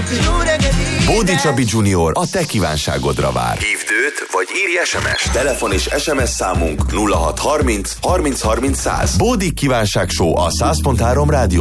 Bódi Csabi Junior a te kívánságodra vár. Hívd őt, vagy írj SMS. Telefon és SMS számunk 0630 30 30 100. Bódi kívánság show a 100.3 rádió.